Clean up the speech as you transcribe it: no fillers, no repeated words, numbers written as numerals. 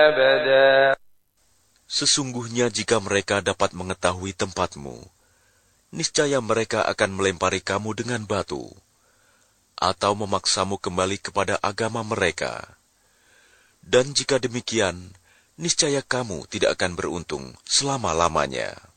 أبدا. Sesungguhnya jika mereka dapat mengetahui tempatmu, niscaya mereka akan melempari kamu dengan batu, atau memaksamu kembali kepada agama mereka. Dan jika demikian, niscaya kamu tidak akan beruntung selama-lamanya.